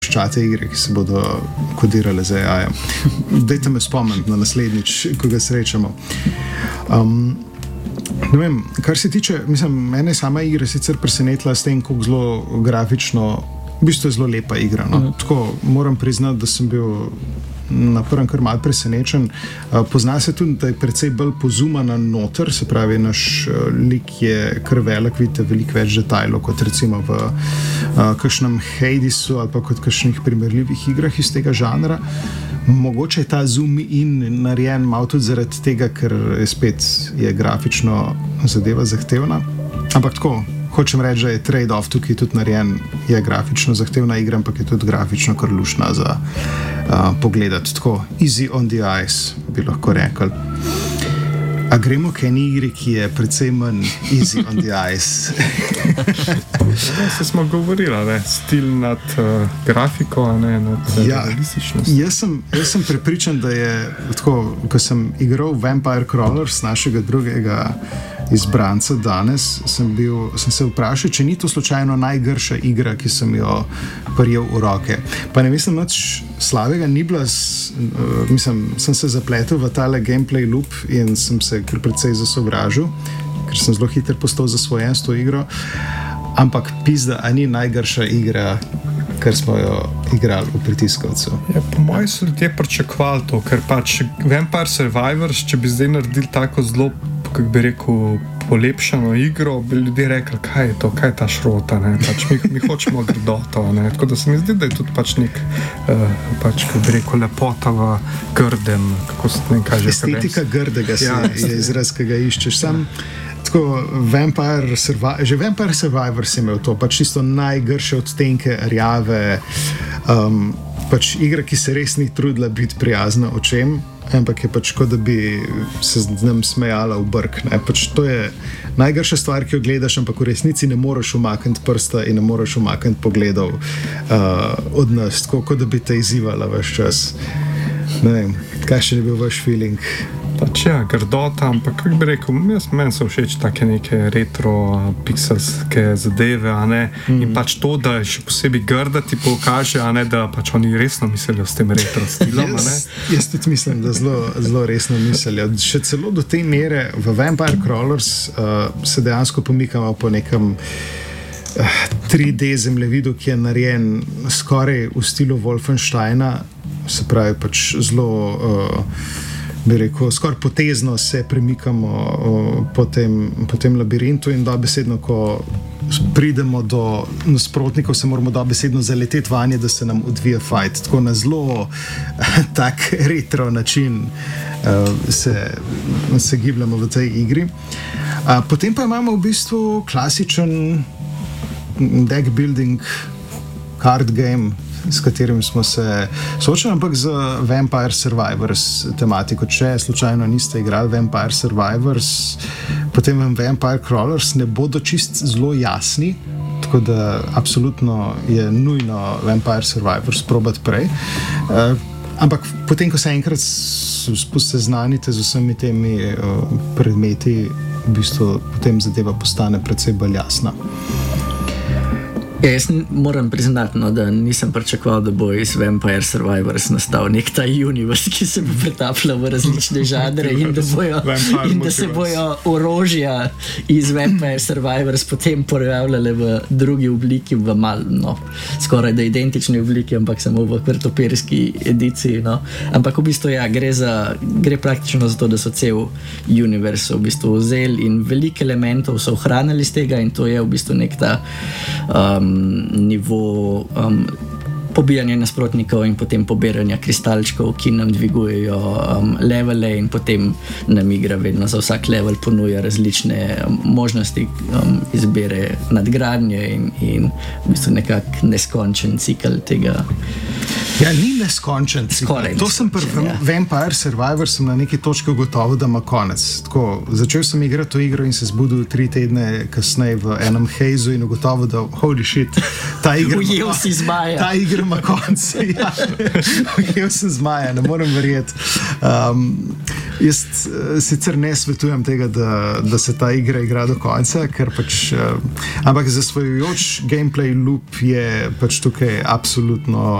ploščate igre, ki se bodo kodirale za AI. Dajte me spomniti na naslednjič, ko ga srečamo. Ne vem, kar se tiče, mene sama igra sicer presenetila s tem, kako zelo grafično, v bistvu je zelo lepa igra. No? Tako moram priznati, da sem bil na prvem kar malo presenečen. Pozna se tudi, da je precej bolj pozumana noter, se pravi, naš lik je kar velik, vidite veliko več detajlov, kot recimo v kakšnem Hadesu ali pa kot kakšnih primerljivih igrah iz tega žanra. Mogoče je ta zoom in narejen malo tudi zaradi tega, ker spet je grafično zadeva zahtevna. Ampak tako, hočem reči, da je trade-off tukaj tudi narejen, je grafično zahtevna igra, ampak je tudi grafično kar luštna za pogledati. Tako, easy on the eyes, bi lahko rekli. A gremo k eni igri, ki je precej manj easy on the eyes. Se smo govorili, ne? Stil nad grafiko, a ne nad realističnost. Jaz sem prepričan, da je tako, ko sem igral Vampire Crawlers, našega drugega izbranca danes, sem se vprašal, če ni to slučajno najgrša igra, ki sem jo prijel v roke. Pa ne mislim, nič slabega ni bila, sem se zapletel v tale gameplay loop in sem se kar precej zasovražil, ker sem zelo hitro postal zasvojen s to igro, ampak pizda, a ni najgrša igra, kar smo jo igrali v Pritiskovcu. Ja, po mojem so ljudje pričakovali to, ker pač Vampire Survivors, če bi zdaj naredili tako zelo, kako bi rekel, polepšano igro, bi ljudje rekli, kaj je to, kaj je ta šrota, ne? Pač mi hočemo grdoto, ne? Tako da se mi zdi, da je tudi pač nek, pač, kako bi rekel, lepota v grdem, kako se ne kaže. Estetika grdega je izraz, ki ga iščeš. Sam tako Vampire Survivors je imel to, pač čisto najgrše odtenke rjave, pač igra, ki se res ni trudila biti prijazna očem, ampak je pač kot da bi se z nam smejala v brk. Ne? Pač to je najgrša stvar, ki jo gledaš, ampak v resnici ne moreš umakniti prsta in ne moreš umakniti pogledov od nas, tako kot da bi te izzivala vaš čas. Ne vem, kakšen je bil vaš feeling? Pač ja, grdota, ampak kako bi rekel, meni so všeč take neke retro pixelske zadeve, a ne, in pač to, da še posebej grda ti pokaže, a ne, da pač oni resno mislijo s tem retro stilom, a ne. Jaz tudi mislim, da zelo resno mislijo. Še celo do te mere v Vampire Crawlers se dejansko pomikamo po nekem 3D zemljevidu, ki je narejen skoraj v stilu Wolfensteina, se pravi pač zelo bi rekel, skoraj potezno se premikamo po tem labirintu in dobesedno, ko pridemo do nasprotnikov, se moramo dobesedno zaleteti vanje, da se nam odvija fight. Tako na zelo tak retro način se gibljamo v tej igri. Potem pa imamo v bistvu klasičen deck building card game, s katerim smo se soočali, ampak z Vampire Survivors tematiko. Če slučajno niste igrali Vampire Survivors, potem vam Vampire Crawlers ne bodo čist zelo jasni, tako da absolutno je nujno Vampire Survivors probati prej. Ampak potem, ko se enkrat seznanite z vsemi temi predmeti, v bistvu potem zadeva postane precej bolj jasna. Ja, jaz moram priznati, no, da nisem pričakoval, da bo iz Vampire Survivors nastal nek ta univerz, ki se bo pretapljal v različne žanre in da se bojo orožja iz Vampire Survivors potem pojavljale v drugi obliki, v skoraj da identični obliki, ampak samo v kvartopirski ediciji. No. Ampak v bistvu ja, gre praktično za to, da so cel univerz v bistvu vzeli in veliko elementov so ohranili z tega in to je v bistvu nek ta nivo pobijanja nasprotnikov in potem pobiranja kristalčkov, ki nam dvigujejo levele in potem nam igra vedno za vsak level ponuja različne možnosti izbire nadgradnje in v bistvu nekak neskončen cikel tega. Ja, ni neskončen cikel. To sem pri Vampire Survivors sem na neki točki ugotovil, da ima konec. Tako, začel sem igrati to igro in se zbudil 3 tedne kasneje v enem hazu in ugotovil, da holy shit, ta igra ima konec. Ja, ujel sem zmaja, ne morem verjeti. Jaz sicer ne svetujem tega, da se ta igra igra do konca, ker pač, ampak zasvojujoč gameplay loop je pač tukaj absolutno